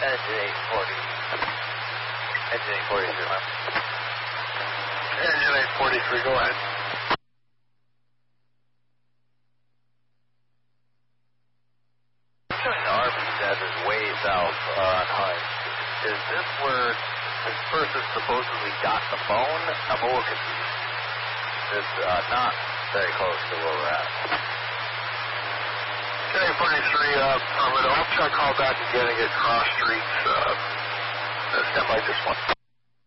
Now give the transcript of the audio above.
Engine 840. Engine 843, ma'am. Engine 843, go ahead. I'm showing the RPZ is way south on Hines. Is this where this person supposedly got the phone? I'm a little confused. It's not very close to where we're at. Okay, 43, I'm going to call back again and get cross streets. Stand by just one.